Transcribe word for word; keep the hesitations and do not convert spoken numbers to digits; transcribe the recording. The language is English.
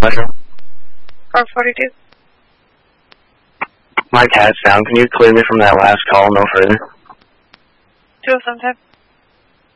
Metro. four forty-two. My cat's down. Can you clear me from that last call no further? two oh seven ten.